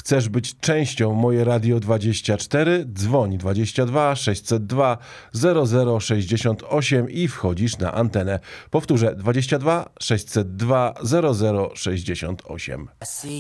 Chcesz być częścią Moje Radio 24? Dzwoń 22 602 0068 i wchodzisz na antenę. Powtórzę 22 602 0068.